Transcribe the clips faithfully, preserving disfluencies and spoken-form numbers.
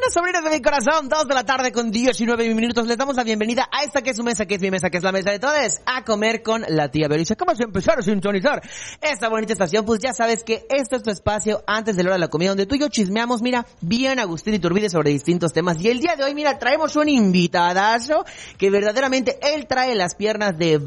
Bueno, sobrinos de mi corazón, dos de la tarde con diecinueve minutos. Les damos la bienvenida a esta que es su mesa, que es mi mesa, que es la mesa de todos, a comer con la tía Vero. Y si acabas de empezar a sintonizar esta bonita estación, pues ya sabes que esto es tu espacio antes de la hora de la comida, donde tú y yo chismeamos, mira, bien Agustín Iturbide sobre distintos temas. Y el día de hoy, mira, traemos un invitadazo que verdaderamente él trae las piernas de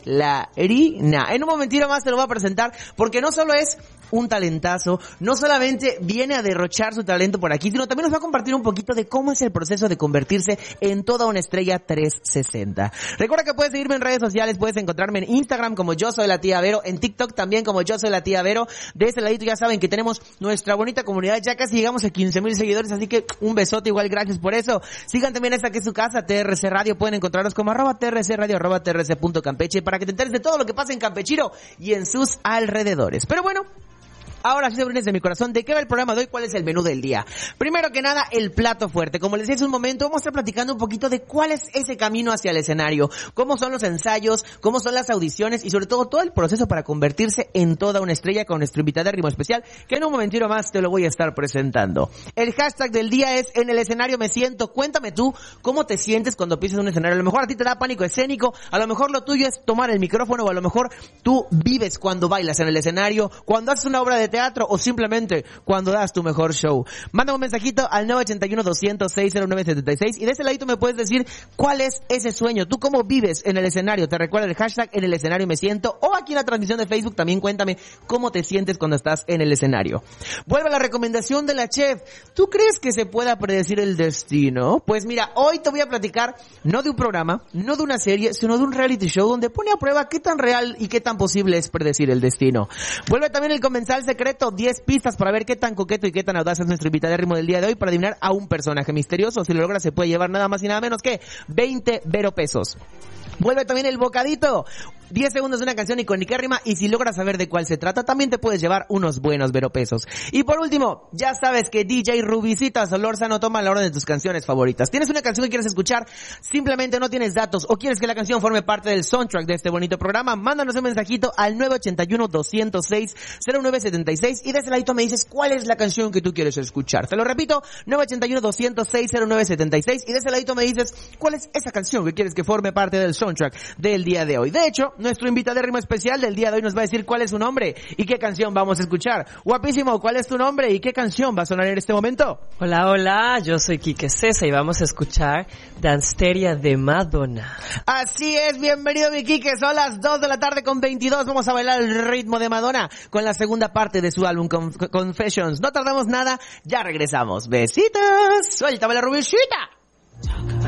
bailarina. En un momentito más te lo voy a presentar, porque no solo es un talentazo, no solamente viene a derrochar su talento por aquí, sino también nos va a compartir un poquito de cómo es el proceso de convertirse en toda una estrella trescientos sesenta. Recuerda que puedes seguirme en redes sociales, puedes encontrarme en Instagram como Yo Soy la Tía Vero, en TikTok también como Yo Soy la Tía Vero. De ese ladito ya saben que tenemos nuestra bonita comunidad, ya casi llegamos a quince mil seguidores, así que un besote, igual gracias por eso. Sigan también esta que es su casa, T R C Radio, pueden encontrarnos como arroba T R C Radio, arroba T R C punto Campeche, para que te enteres de todo lo que pasa en Campechino y en sus alrededores. Pero bueno, ahora sí, sobrines de mi corazón, ¿de qué va el programa de hoy? ¿Cuál es el menú del día? Primero que nada, el plato fuerte. Como les decía hace un momento, vamos a estar platicando un poquito de cuál es ese camino hacia el escenario, cómo son los ensayos, cómo son las audiciones y sobre todo todo el proceso para convertirse en toda una estrella con nuestro invitadérrimo especial, que en un momentito más te lo voy a estar presentando. El hashtag del día es en el escenario me siento. Cuéntame tú cómo te sientes cuando pisas un escenario. A lo mejor a ti te da pánico escénico, a lo mejor lo tuyo es tomar el micrófono, o a lo mejor tú vives cuando bailas en el escenario, cuando haces una obra de teatro o simplemente cuando das tu mejor show. Manda un mensajito al nueve ocho uno, dos cero seis, cero nueve siete seis y de ese ladito me puedes decir cuál es ese sueño, tú cómo vives en el escenario. Te recuerda el hashtag en el escenario me siento, o aquí en la transmisión de Facebook también cuéntame cómo te sientes cuando estás en el escenario. Vuelve la recomendación de la chef. ¿Tú crees que se pueda predecir el destino? Pues mira, hoy te voy a platicar no de un programa, no de una serie, sino de un reality show donde pone a prueba qué tan real y qué tan posible es predecir el destino. Vuelve también el comensal secreto, diez pistas para ver qué tan coqueto y qué tan audaz es nuestro invitadérrimo del día de hoy para adivinar a un personaje misterioso. Si lo logra se puede llevar nada más y nada menos que veinte Vero pesos. Vuelve también el bocadito. diez segundos de una canción icónica y si logras saber de cuál se trata, también te puedes llevar unos buenos veropesos. Y por último, ya sabes que D J Rubicita Solórzano toma la orden de tus canciones favoritas. ¿Tienes una canción que quieres escuchar? Simplemente no tienes datos o quieres que la canción forme parte del soundtrack de este bonito programa, mándanos un mensajito al nueve ocho uno, dos cero seis, cero nueve siete seis y de ese ladito me dices cuál es la canción que tú quieres escuchar. Te lo repito, nueve ocho uno, dos cero seis, cero nueve siete seis y de ese ladito me dices cuál es esa canción que quieres que forme parte del soundtrack del día de hoy. De hecho, nuestro invitadérrimo especial del día de hoy nos va a decir cuál es su nombre y qué canción vamos a escuchar. Guapísimo, ¿cuál es tu nombre y qué canción va a sonar en este momento? Hola, hola, yo soy Quique Cesa y vamos a escuchar Danceteria de Madonna. Así es, bienvenido mi Quique, son las dos de la tarde con veintidós, vamos a bailar el ritmo de Madonna con la segunda parte de su álbum Conf- Confessions. No tardamos nada, ya regresamos. Besitos, suéltame la rubicita.